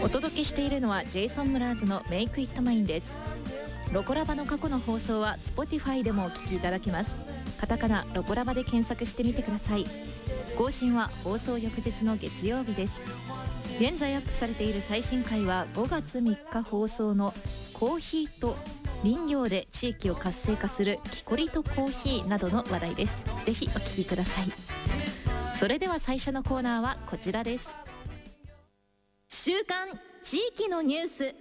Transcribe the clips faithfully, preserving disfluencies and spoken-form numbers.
お届けしているのはジェイソン・ムラーズのメイクイットマインです。ロコラバの過去の放送は Spotify でもお聞きいただけます。カタカナロコラバで検索してみてください。更新は放送翌日の月曜日です。現在アップされている最新回はごがつみっか放送のコーヒーと林業で地域を活性化するキコリとコーヒーなどの話題です。ぜひお聞きください。それでは最初のコーナーはこちらです。週刊地域のニュース。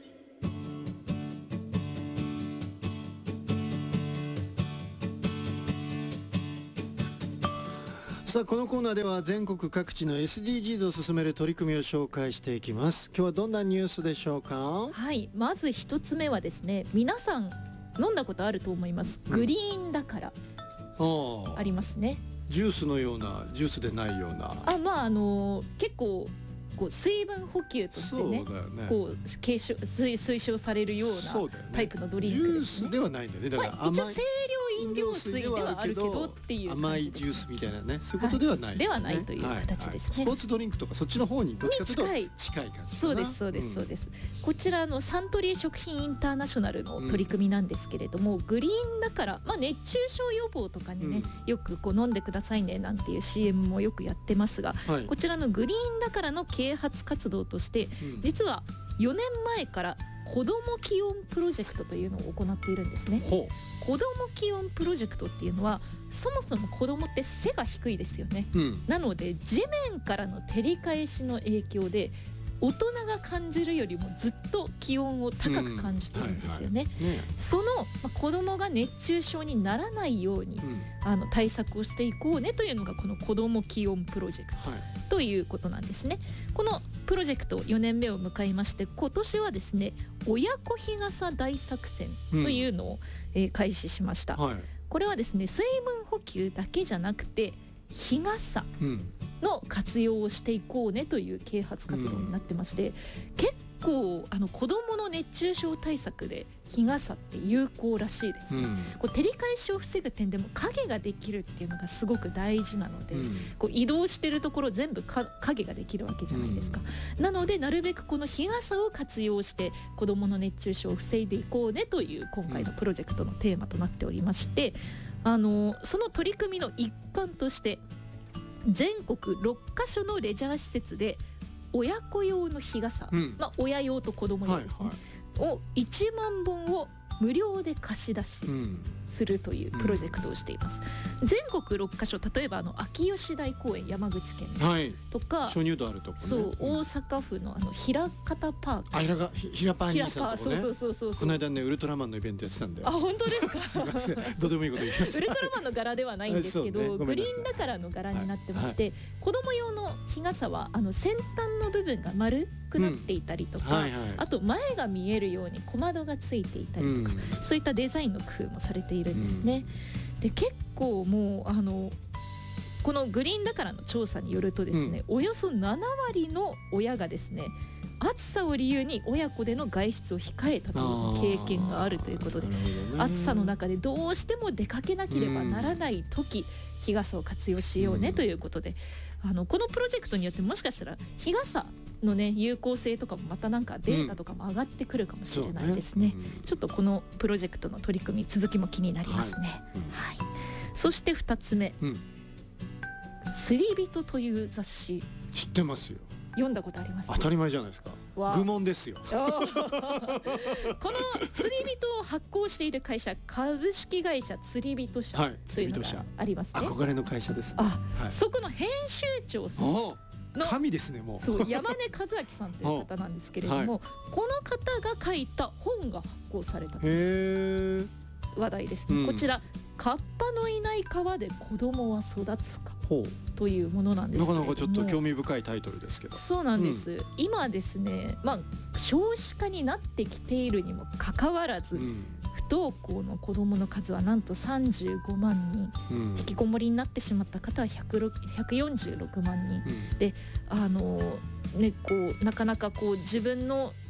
さあこのコーナーでは全国各地の エスディージーズ を進める取り組みを紹介していきます。今日はどんなニュースでしょうか。 はい、まず一つ目はですね、皆さん飲んだことあると思います、グリーンだから、うん、あ, ありますね。 ジュースのようなジュースでないような、 あまああの結構こう水分補給として ね, そうだよね、 こう継承 推, 推奨されるようなタイプのドリンクですね。 ジュースではないんだよね。だから甘い、 まあ、一応清涼飲料水ではあるけどっていう甘いジュースみたいなね、そういうことではない、ね、はい、 ではないという形ですね、はいはい、 スポーツドリンクとかそっちの方にどっちかというと近い近い感じ。 そうですそうですそうです、うん、こちらのサントリー食品インターナショナルの取り組みなんですけれども、うん、グリーンだから、まあ、熱中症予防とかにね、うん、よくこう飲んでくださいねなんていう シーエム もよくやってますが、はい、こちらのグリーンだからの啓発活動として、うん、実はよねんまえから子ども気温プロジェクトというのを行っているんですね。子ども気温プロジェクトっていうのは、そもそも子どもって背が低いですよね、うん、なので地面からの照り返しの影響で大人が感じるよりもずっと気温を高く感じているんですよね、うんはいはいね、その、まあ、子どもが熱中症にならないように、うん、あの対策をしていこうねというのがこの子ども気温プロジェクト、はい、ということなんですね。このプロジェクトよねんめを迎えまして、今年はですね親子日傘大作戦というのを、うんえー、開始しました、はい、これはですね水分補給だけじゃなくて日傘の活用をしていこうねという啓発活動になってまして、うん、結構あの子どもの熱中症対策で日傘って有効らしいですね、うん、こう照り返しを防ぐ点でも影ができるっていうのがすごく大事なので、うん、こう移動してるところ全部か影ができるわけじゃないですか、うん、なのでなるべくこの日傘を活用して子どもの熱中症を防いでいこうねという今回のプロジェクトのテーマとなっておりまして、あのその取り組みの一環として全国ろっかしょのレジャー施設で親子用の日傘、うんまあ、親用と子供用ですね、はいはい、をいちまんぼんを無料で貸し出しするというプロジェクトをしています、うん、全国ろっかしょ、例えばあの秋吉台公園山口県とか、はい、鍾乳洞あるとこ、ね、そう、うん、大阪府のあの枚方パーク、 あひらがひらパー兄さんとこね、 そうそうそうそう、 この間ねウルトラマンのイベントやってたんで。 あ本当ですかすいません、どうでもいいこと言いました。 ウルトラマンの柄ではないんですけど、ね、グリーンだからの柄になってまして、はいはい、子供用の日傘はあの先端の部分が丸くなっていたりとか、うんはいはい、あと前が見えるように小窓がついていたりとか、うん、そういったデザインの工夫もされているんですね、うん、で結構もうあのこのグリーンだからの調査によるとですね、うん、およそななわりの親がですね暑さを理由に親子での外出を控えたという経験があるということで、暑さの中でどうしても出かけなければならない時、うん、日傘を活用しようねということで、うん、あのこのプロジェクトによってもしかしたら日傘のね有効性とかもまたなんかデータとかも上がってくるかもしれないですね、うんねうん、ちょっとこのプロジェクトの取り組み続きも気になりますね、はいうんはい、そしてふたつめ、うん、釣り人という雑誌知ってますよ。 読んだことあります？ 当たり前じゃないですか。愚問ですよ。この釣り人を発行している会社、株式会社釣り人社というのがありますね、はい、憧れの会社ですね。 あ、はい、そこの編集長さんの神ですね。もうそう山根和明さんという方なんですけれども、はい、この方が書いた本が発行されたという話題ですね、うん、こちらカッパのいない川で子供は育つかというものなんですけれども、 なかなかちょっと興味深いタイトルですけど。 そうなんです、うん、今ですね、まあ、少子化になってきているにもかかわらず、うん、不登校の子どもの数はなんとさんじゅうごまんにん、うん、引きこもりになってしまった方はひゃくよんじゅうろくまんにん、うん、であの、ね、こうなかなかこう自分の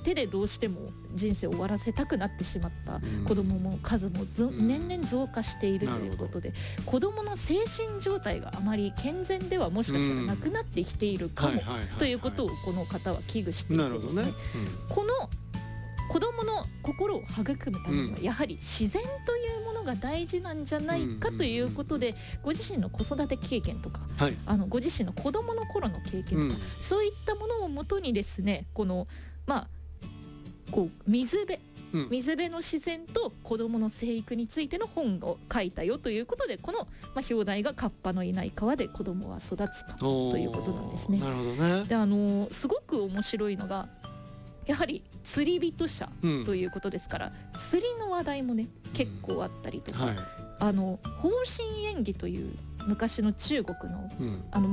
手でどうしても人生を終わらせたくなってしまった子どもも数もず、うん、年々増加しているということで、子どもの精神状態があまり健全ではもしかしたらなくなってきているかもということをこの方は危惧していてですね、この子どもの心を育むためにはやはり自然というものが大事なんじゃないかということで、ご自身の子育て経験とか、はい、あのご自身の子どもの頃の経験とか、うん、そういったものをもとにですね、このまあこう水辺水辺の自然と子どもの生育についての本を書いたよということで、この、まあ、表題がカッパのいない川で子どもは育つかということなんですね。 なるほどね。 で、あのすごく面白いのがやはり釣り人者ということですから、うん、釣りの話題もね結構あったりとか、うん、はい、あの方針演技という昔の中国の、うん、あの